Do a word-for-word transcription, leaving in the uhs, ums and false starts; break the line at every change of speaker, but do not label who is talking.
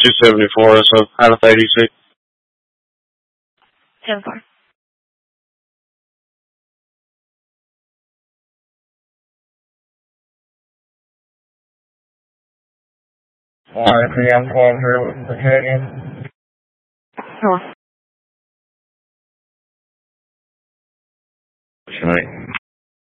two seventy-four, so out of eighty-six.
ten four.
Alright, see, I'm calling her with the head in.
Hello.
Tonight.